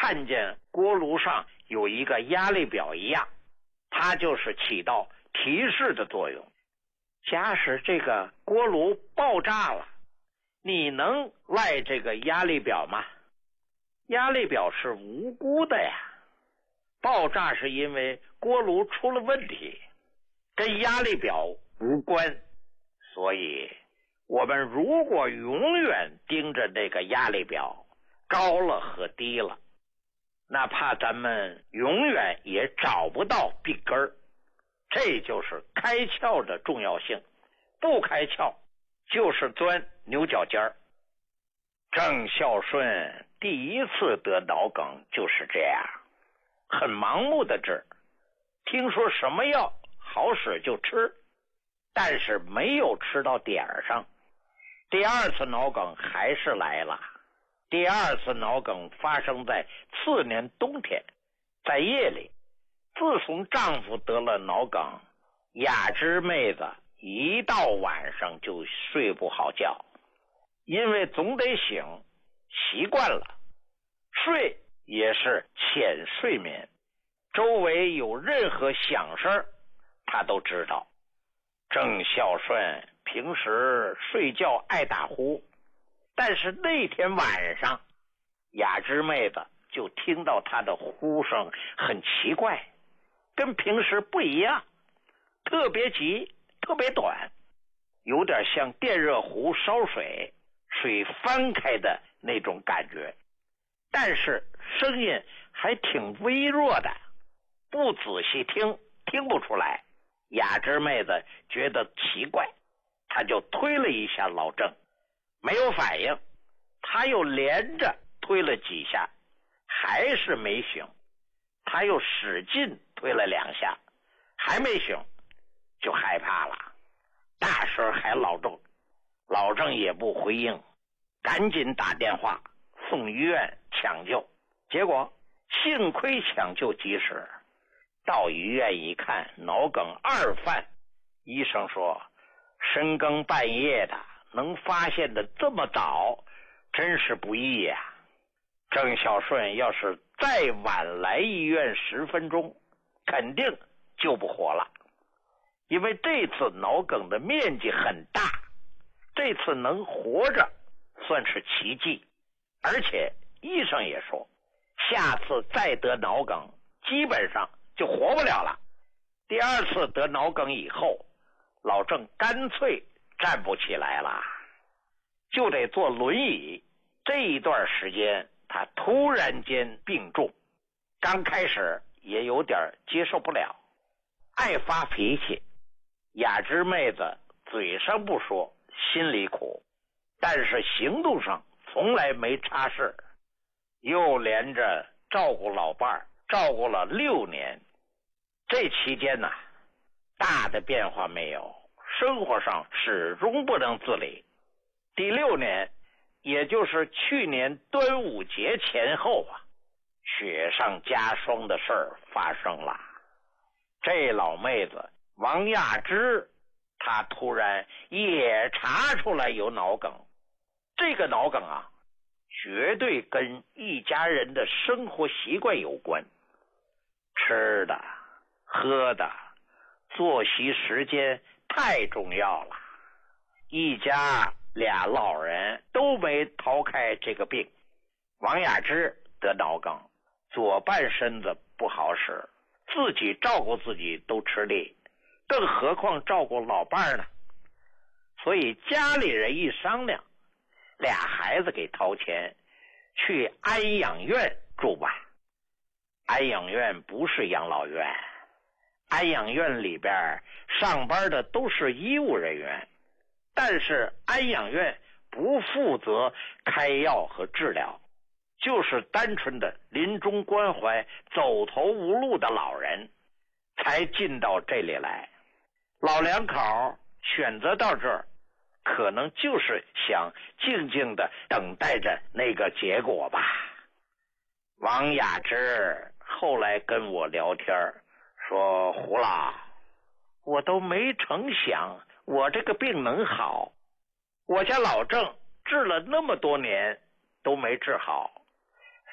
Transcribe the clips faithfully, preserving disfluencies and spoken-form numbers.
看见锅炉上有一个压力表一样，它就是起到提示的作用。假使这个锅炉爆炸了，你能赖这个压力表吗？压力表是无辜的呀，爆炸是因为锅炉出了问题，跟压力表无关。所以我们如果永远盯着那个压力表高了和低了，那怕咱们永远也找不到病根儿。这就是开窍的重要性，不开窍就是钻牛角尖儿。郑孝顺第一次得脑梗就是这样，很盲目的治，听说什么药好使就吃，但是没有吃到点儿上。第二次脑梗还是来了，第二次脑梗发生在次年冬天，在夜里。自从丈夫得了脑梗，雅芝妹子一到晚上就睡不好觉，因为总得醒，习惯了，睡也是浅睡眠，周围有任何响声她都知道。郑孝顺平时睡觉爱打呼，但是那天晚上雅芝妹子就听到她的呼声很奇怪，跟平时不一样，特别急特别短，有点像电热壶烧水，水翻开的那种感觉，但是声音还挺微弱的，不仔细听听不出来。雅芝妹子觉得奇怪，她就推了一下老郑，没有反应，她又连着推了几下，还是没醒，她又使劲推了两下，还没醒，就害怕了，大声喊老郑，老郑也不回应，赶紧打电话送医院抢救，结果幸亏抢救及时，到医院一看脑梗二犯，医生说深更半夜的能发现的这么早，真是不易呀、啊。郑孝顺要是再晚来医院十分钟，肯定救不活了，因为这次脑梗的面积很大，这次能活着算是奇迹，而且医生也说下次再得脑梗基本上就活不了了。第二次得脑梗以后，老郑干脆站不起来了，就得坐轮椅。这一段时间他突然间病重，刚开始也有点接受不了，爱发脾气。雅芝妹子嘴上不说，心里苦，但是行动上从来没差事。又连着照顾老伴儿，照顾了六年，这期间呢、啊，大的变化没有，生活上始终不能自理。第六年，也就是去年端午节前后啊，雪上加霜的事儿发生了。这老妹子王亚芝，她突然也查出来有脑梗。这个脑梗啊，绝对跟一家人的生活习惯有关，吃的喝的作息时间太重要了。一家俩老人都没逃开这个病。王亚芝得脑梗，左半身子不好使，自己照顾自己都吃力，更何况照顾老伴呢？所以家里人一商量，俩孩子给掏钱去安养院住吧。安养院不是养老院，安养院里边上班的都是医务人员，但是安养院不负责开药和治疗，就是单纯的临终关怀走投无路的老人才进到这里来。老两口选择到这儿，可能就是想静静的等待着那个结果吧。王雅芝后来跟我聊天说，胡老，我都没成想我这个病能好，我家老郑治了那么多年都没治好，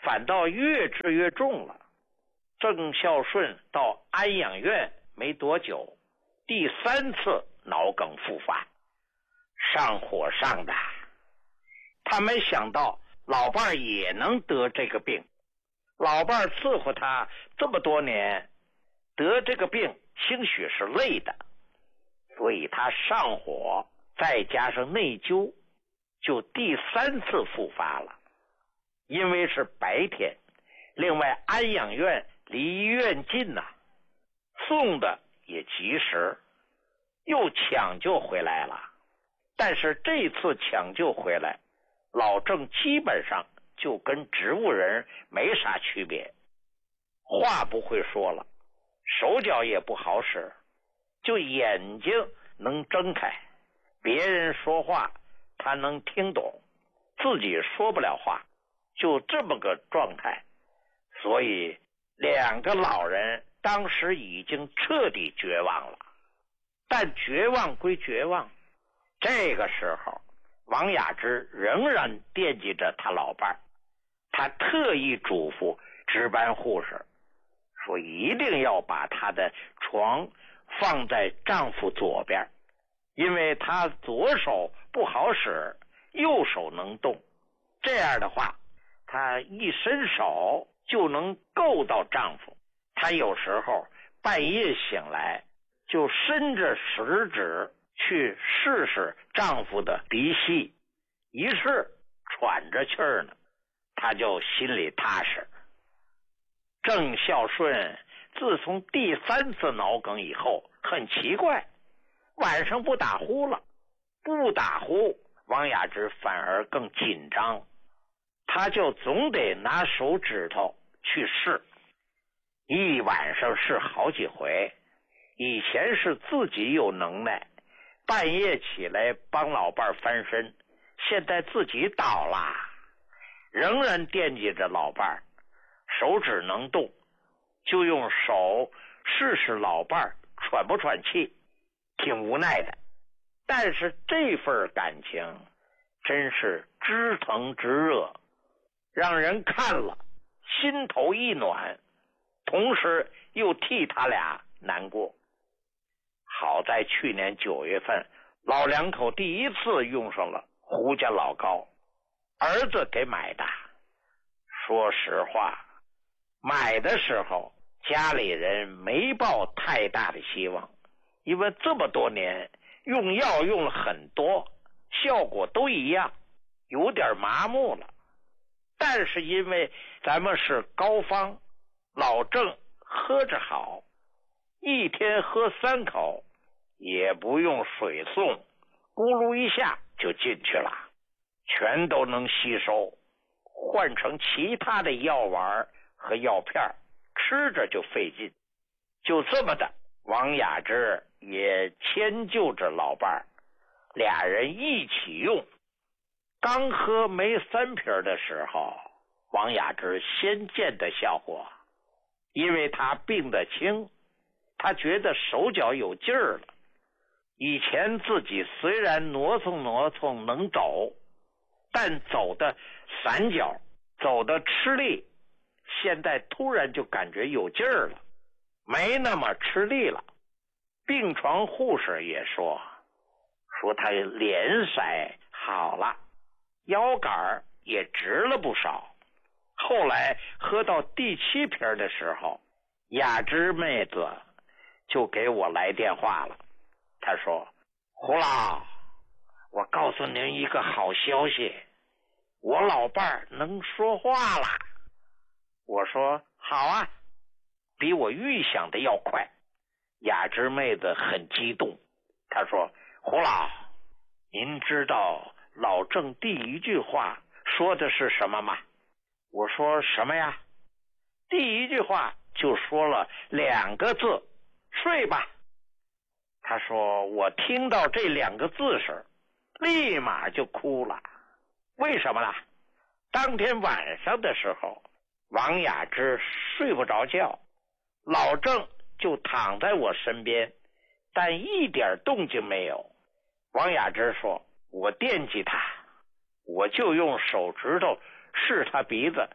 反倒越治越重了。郑孝顺到安养院没多久，第三次脑梗复发，上火上的。他没想到老伴儿也能得这个病，老伴儿伺候他这么多年，得这个病兴许是累的，所以他上火再加上内疚，就第三次复发了。因为是白天，另外安养院离医院近呐、啊，送的也及时，又抢救回来了。但是这次抢救回来，老郑基本上就跟植物人没啥区别，话不会说了，手脚也不好使，就眼睛能睁开，别人说话他能听懂，自己说不了话，就这么个状态。所以两个老人当时已经彻底绝望了。但绝望归绝望，这个时候王雅芝仍然惦记着他老伴儿，他特意嘱咐值班护士说一定要把他的床放在丈夫左边，因为他左手不好使，右手能动，这样的话他一伸手就能够到丈夫。他有时候半夜醒来就伸着食指去试试丈夫的鼻息，一试喘着气儿呢，他就心里踏实。郑孝顺自从第三次脑梗以后，很奇怪，晚上不打呼了，不打呼，王雅芝反而更紧张，他就总得拿手指头去试，一晚上试好几回。以前是自己有能耐，半夜起来帮老伴翻身，现在自己倒了，仍然惦记着老伴，手指能动，就用手试试老伴喘不喘气，挺无奈的。但是这份感情真是知疼知热，让人看了心头一暖，同时又替他俩难过。好在去年九月份，老两口第一次用上了胡家老膏，儿子给买的。说实话，买的时候家里人没抱太大的希望，因为这么多年用药用了很多，效果都一样，有点麻木了。但是因为咱们是膏方，老郑喝着好，一天喝三口，也不用水送，咕噜一下就进去了，全都能吸收。换成其他的药丸和药片，吃着就费劲。就这么的，王雅芝也迁就着老伴儿，俩人一起用。刚喝没三瓶的时候，王雅芝先见的效果，因为她病得轻，她觉得手脚有劲儿了。以前自己虽然挪蹭挪蹭能走，但走的散脚，走的吃力，现在突然就感觉有劲儿了，没那么吃力了。病床护士也说，说他脸色好了，腰杆也直了不少。后来喝到第七瓶的时候，雅芝妹子就给我来电话了。她说，胡老，我告诉您一个好消息，我老伴儿能说话了。我说好啊，比我预想的要快。雅芝妹子很激动，她说，胡老，您知道老郑第一句话说的是什么吗？我说什么呀？第一句话就说了两个字，睡吧。他说，我听到这两个字时立马就哭了。为什么呢？当天晚上的时候，王雅芝睡不着觉，老郑就躺在我身边，但一点动静没有。王雅芝说，我惦记他，我就用手指头试他鼻子，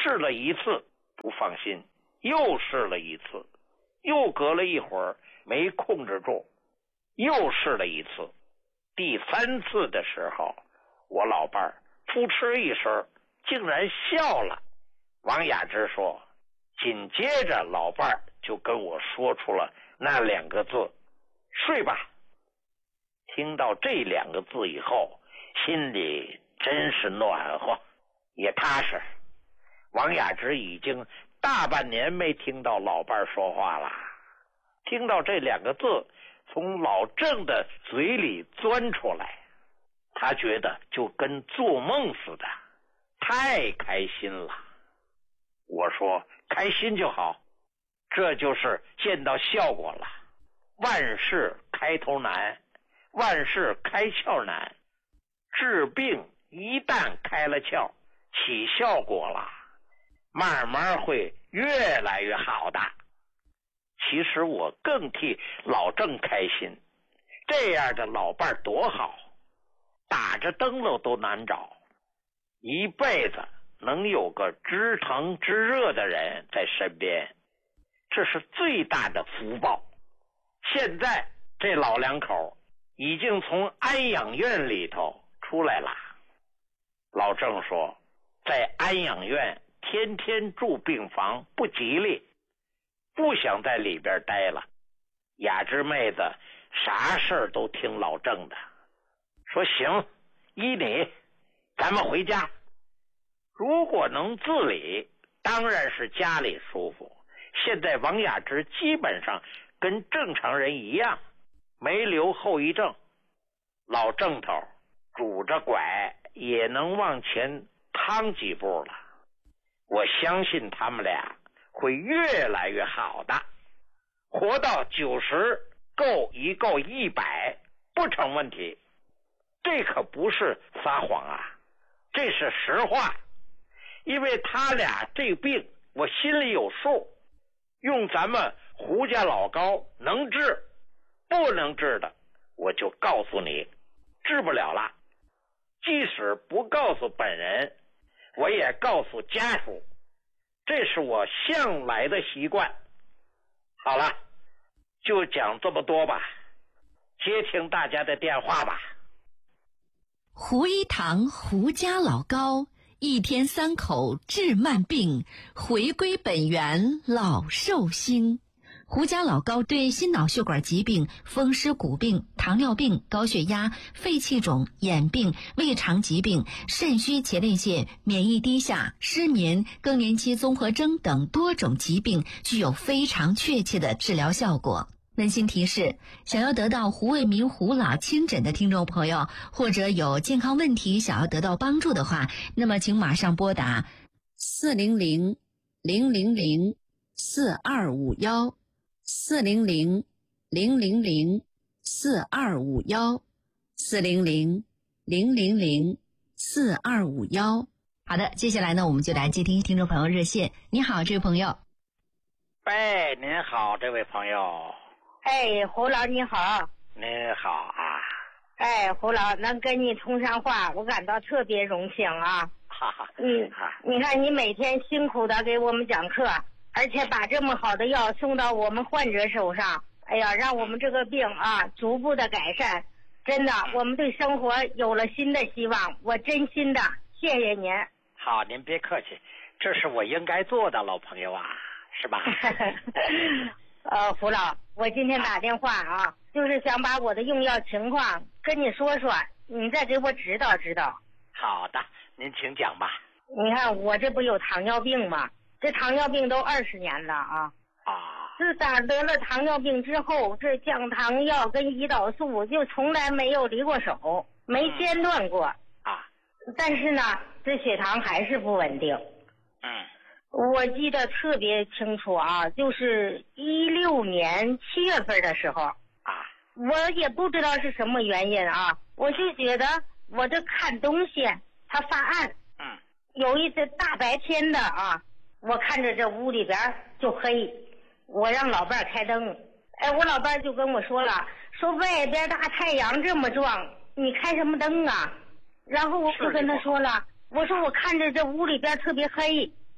试了一次不放心，又试了一次，又隔了一会儿没控制住，又试了一次。第三次的时候，我老伴儿扑哧一声竟然笑了。王雅芝说，紧接着老伴儿就跟我说出了那两个字，睡吧。听到这两个字以后，心里真是暖和也踏实。王雅芝已经大半年没听到老伴儿说话了，听到这两个字从老郑的嘴里钻出来，他觉得就跟做梦似的，太开心了。我说开心就好，这就是见到效果了。万事开头难，万事开窍难，治病一旦开了窍，起效果了，慢慢会越来越好的。其实我更替老郑开心，这样的老伴多好，打着灯笼都难找，一辈子能有个知疼知热的人在身边，这是最大的福报。现在这老两口已经从安养院里头出来了。老郑说，在安养院天天住病房不吉利，不想在里边待了。雅芝妹子啥事儿都听老郑的，说行，依你，咱们回家。如果能自理，当然是家里舒服。现在王雅芝基本上跟正常人一样，没留后遗症。老郑头拄着拐也能往前趟几步了。我相信他们俩会越来越好的，活到九十够一够一百不成问题。这可不是撒谎啊，这是实话。因为他俩这病我心里有数，用咱们胡家老高能治不能治的，我就告诉你治不了了。即使不告诉本人，我也告诉家属，这是我向来的习惯。好了，就讲这么多吧，接听大家的电话吧。 胡一堂胡家老高，一天三口治慢病，回归本源老寿星。胡家老高对心脑血管疾病、风湿骨病、糖尿病、高血压、肺气肿、眼病、胃肠疾病、肾虚前列腺、免疫低下、失眠、更年期综合征等多种疾病具有非常确切的治疗效果。温馨提示，想要得到胡卫民胡老亲诊的听众朋友，或者有健康问题想要得到帮助的话，那么请马上拨打四零零零零零四二五幺四零零零零零四二五幺四零零零零零四二五幺。好的，接下来呢，我们就来接听听众朋友热线。你好，这位朋友。 喂，您好，这位朋友。 哎，胡老你好。 您好啊。 哎，胡老能跟你通上话，我感到特别荣幸啊。 哈哈。 嗯，你看你每天辛苦的给我们讲课，而且把这么好的药送到我们患者手上，哎呀，让我们这个病啊逐步的改善。真的，我们对生活有了新的希望，我真心的谢谢您。 好，您别客气，这是我应该做的，老朋友啊，是吧？ 呃，胡老，我今天打电话啊，就是想把我的用药情况跟你说说，你再给我指导指导。 好的，您请讲吧。 你看我这不有糖尿病吗？这糖尿病都二十年了啊。 啊。 自打得了糖尿病之后，这降糖药跟胰岛素就从来没有离过手，没间断过。 嗯、啊。 但是呢，这血糖还是不稳定。 嗯。 我记得特别清楚啊，就是一六年七月份的时候啊， 我也不知道是什么原因啊，我就觉得我这看东西它发暗， 嗯， 有一次大白天的啊，我看着这屋里边就黑，我让老伴开灯，哎，我老伴就跟我说了，说外边大太阳这么壮，你开什么灯啊？然后我就跟他说了，我说我看着这屋里边特别黑。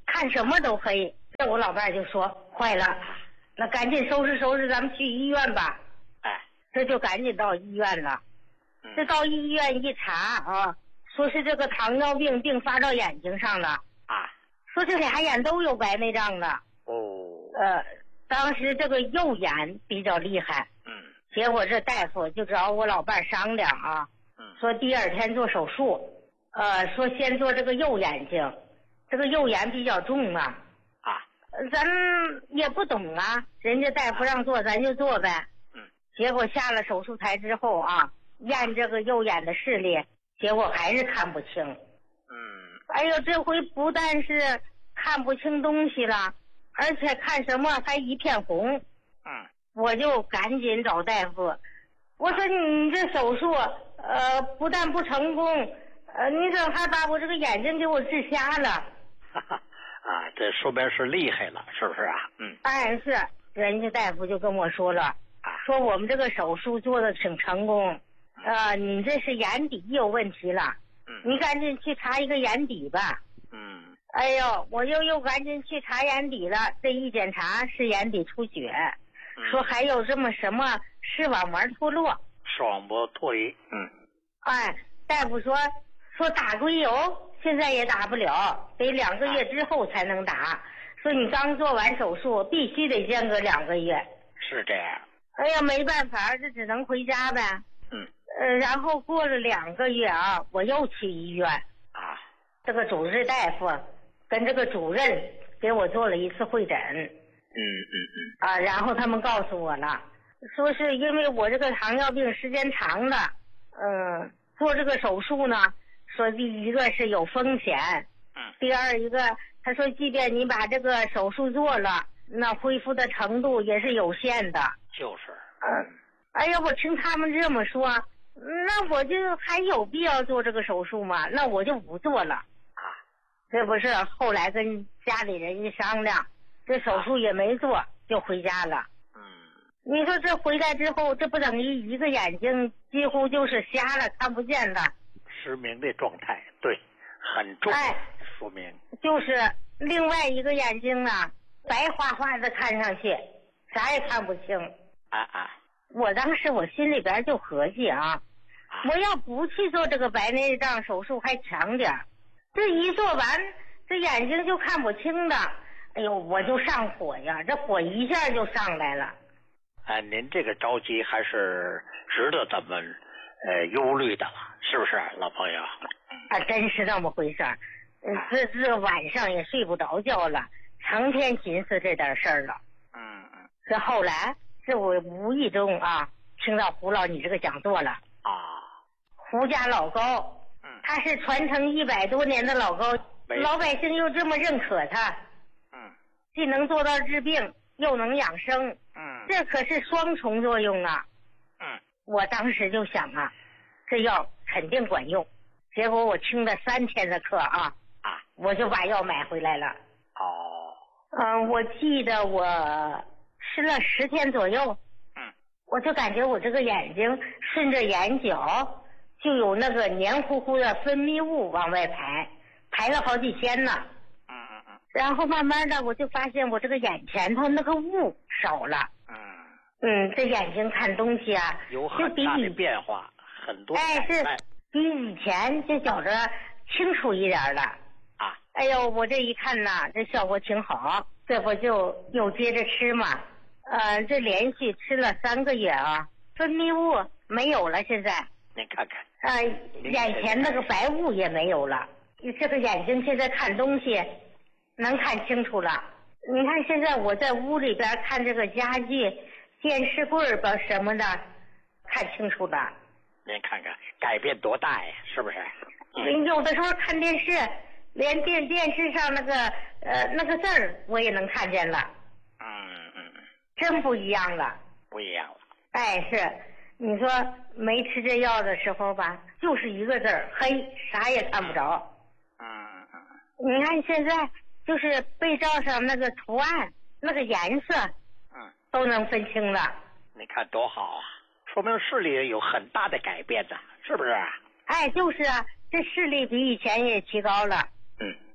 看什么都黑。这我老伴儿就说坏了，那赶紧收拾收拾，咱们去医院吧。 哎， 这就赶紧到医院了。 嗯、 这到医院一查啊，说是这个糖尿病并发到眼睛上了啊， 说这俩眼都有白内障了。 哦， 呃，当时这个右眼比较厉害。 嗯， 结果这大夫就找我老伴儿商量啊， 嗯， 说第二天做手术，呃，说先做这个右眼睛，这个右眼比较重啊。 啊， 咱也不懂啊，人家大夫让做咱就做呗。 嗯， 结果下了手术台之后啊，验这个右眼的视力，结果还是看不清。 嗯， 哎呦，这回不但是看不清东西了，而且看什么还一片红。 嗯， 我就赶紧找大夫，我说你这手术呃不但不成功，呃你怎么还把我这个眼睛给我治瞎了？ 哈哈。啊，这说明是厉害了，是不是啊？嗯， 当然是，人家大夫就跟我说了， 啊， 说我们这个手术做的挺成功，呃，你这是眼底有问题了， 嗯， 你赶紧去查一个眼底吧。 嗯， 哎呦，我又又赶紧去查眼底了，这一检查是眼底出血， 嗯、 说还有这么什么视网膜脱落， 视网膜脱离，嗯， 哎，大夫说说打硅油。现在也打不了，得两个月之后才能打。说你刚做完手术，必须得间隔两个月。 是这样。 哎呀，没办法，这只能回家呗。 嗯。 呃，然后过了两个月啊，我又去医院。 啊。 这个主治大夫跟这个主任给我做了一次会诊。 嗯嗯嗯。 啊，然后他们告诉我了，说是因为我这个糖尿病时间长了，嗯，做这个手术呢。说第一个是有风险， 嗯， 第二一个他说即便你把这个手术做了，那恢复的程度也是有限的。 就是， 嗯，哎呀，我听他们这么说，那我就还有必要做这个手术吗？那我就不做了啊。这不是后来跟家里人一商量，这手术也没做，就回家了。 嗯， 你说这回来之后，这不等于一个眼睛几乎就是瞎了，看不见了。 失明的状态，对，很重， 哎， 说明就是另外一个眼睛呢，白花花的看上去，啥也看不清。 啊啊！ 我当时我心里边就合计啊，啊我要不去做这个白内障手术还强点，这一做完，这眼睛就看不清的。哎呦，我就上火呀，这火一下就上来了。 啊，您这个着急还是值得咱们呃忧虑的了。是不是老朋友？ 啊，真是那么回事儿。嗯，这这晚上也睡不着觉了，成天寻思这点事儿了。 嗯嗯。 这后来，这我无意中啊，听到胡老你这个讲座了。 啊。 胡家老高， 嗯， 他是传承一百多年的老高，老百姓又这么认可他。 嗯。 既能做到治病，又能养生。 嗯。 这可是双重作用啊。 嗯。我当时就想啊。这药肯定管用，结果我听了三天的课啊啊， 我就把药买回来了。 哦， 嗯、呃，我记得我吃了十天左右， 嗯， 我就感觉我这个眼睛顺着眼角就有那个黏糊糊的分泌物往外排，排了好几天呢。 嗯嗯嗯。 然后慢慢的我就发现我这个眼前头那个雾少了。 嗯。 嗯，这眼睛看东西啊， 有很大的变化。很多哎，是比以前就觉着清楚一点了啊！ 哎呦，我这一看呐，这效果挺好，这不就又接着吃嘛？呃，这连续吃了三个月啊，分泌物没有了，现在您看看， 呃，眼前那个白雾也没有了，这个眼睛现在看东西能看清楚了。你看现在我在屋里边看这个家具、电视柜吧什么的，看清楚了。 您看看改变多大呀，是不是？ 嗯、有的时候看电视，连电电视上那个呃那个字儿我也能看见了。 嗯嗯， 真不一样了。 不一样了。 哎，是，你说没吃这药的时候吧，就是一个字儿黑，啥也看不着。 嗯嗯。 你看现在就是被罩上那个图案、那个颜色， 嗯， 都能分清了。 你看多好啊！说明视力有很大的改变的，是不是？ 哎，就是啊，这视力比以前也提高了。 嗯，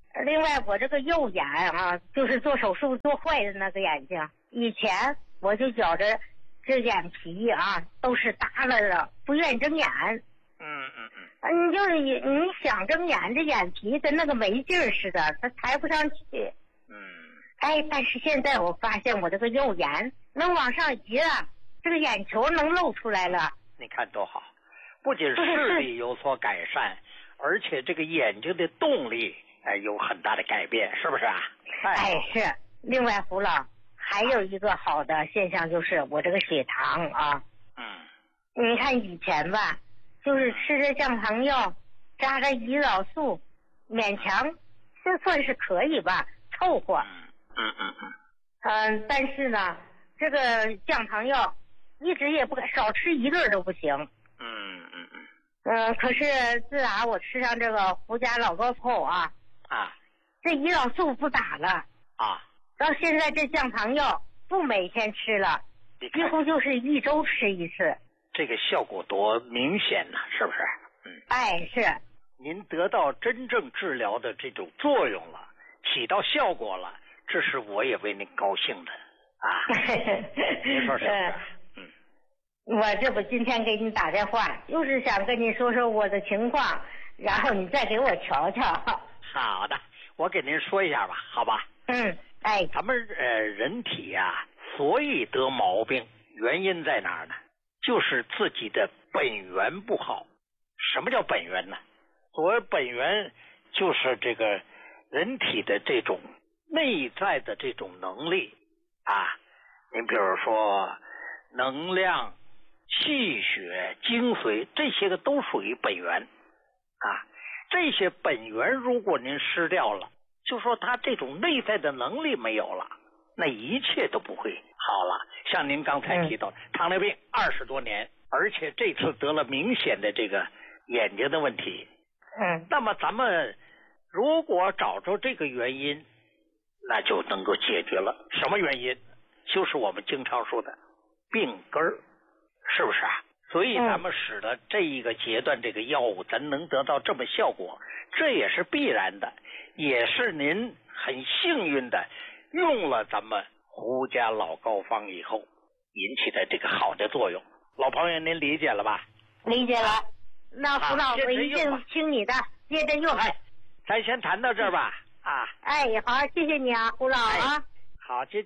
另外，我这个右眼啊，就是做手术做坏的那个眼睛，以前我就觉着这眼皮啊都是耷拉的，不愿意睁眼。 嗯嗯嗯。 啊，你就是你你想睁眼，这眼皮跟那个没劲儿似的，它抬不上去。 嗯。 哎，但是现在我发现我这个右眼能往上移了，这个眼球能露出来了。 你看多好，不仅视力有所改善，而且这个眼睛的动力哎有很大的改变，是不是啊？ 哎，是。另外，胡老还有一个好的现象就是我这个血糖啊， 嗯， 你看以前吧，就是吃着降糖药，扎着胰岛素，勉强这算是可以吧，凑合。 嗯嗯嗯。 嗯，但是呢，这个降糖药一直也不敢少吃一顿都不行。 嗯嗯嗯。 嗯，可是自打我吃上这个胡家老高后啊， 啊， 这胰岛素不打了啊， 到现在这降糖药不每天吃了，几乎就是一周吃一次。 这个效果多明显呢，是不是？嗯， 哎，是。 您得到真正治疗的这种作用了，起到效果了，这是我也为您高兴的啊。您说是不是？嗯， 我这不今天给你打电话，就是想跟你说说我的情况，然后你再给我瞧瞧。 好的，我给您说一下吧，好吧？ 嗯，哎， 咱们呃人体啊，所以得毛病，原因在哪儿呢？就是自己的本源不好。什么叫本源呢？所谓本源，就是这个人体的这种内在的这种能力啊。您比如说能量、气血、精髓，这些个都属于本源啊。这些本源如果您失掉了，就说他这种内在的能力没有了，那一切都不会好了。像您刚才提到、嗯、糖尿病二十多年，而且这次得了明显的这个眼睛的问题。 嗯， 那么咱们如果找着这个原因，那就能够解决了。什么原因？就是我们经常说的病根儿，是不是啊？所以咱们使得这一个阶段这个药物咱能得到这么效果，这也是必然的，也是您很幸运的用了咱们胡家老膏方以后引起的这个好的作用。老朋友您理解了吧？ 理解了。那胡老我一定听你的，接着用。 哎，咱先谈到这儿吧。啊， 哎，好，谢谢你啊，胡老啊。 哎、好，接。